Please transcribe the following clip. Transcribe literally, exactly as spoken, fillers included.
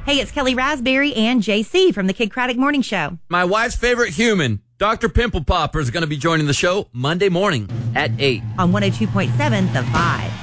Hey, it's Kelly Raspberry and J C from the Kid Craddock Morning Show. My wife's favorite human, Doctor Pimple Popper, is going to be joining the show Monday morning at eight. On one oh two point seven The Vibe.